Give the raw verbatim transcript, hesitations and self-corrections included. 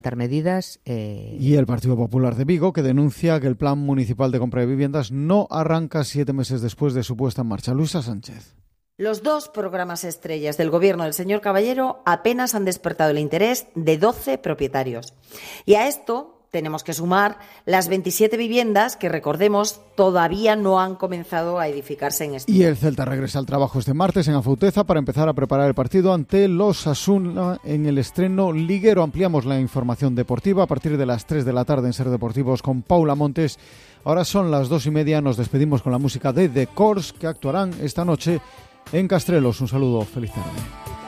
medidas. Eh... Y el Partido Popular de Vigo, que denuncia que el Plan Municipal de Compra de Viviendas no arranca siete meses después de su puesta en marcha. Luisa Sánchez. Los dos programas estrellas del gobierno del señor Caballero apenas han despertado el interés de doce propietarios. Y a esto tenemos que sumar las veintisiete viviendas que, recordemos, todavía no han comenzado a edificarse en Estella. Y el Celta regresa al trabajo este martes en Afouteza para empezar a preparar el partido ante los Osasuna en el estreno liguero. Ampliamos la información deportiva a partir de las tres de la tarde en Ser Deportivos con Paula Montes. Ahora son las dos y media, nos despedimos con la música de The Corrs, que actuarán esta noche en Castrelos. Un saludo, feliz tarde.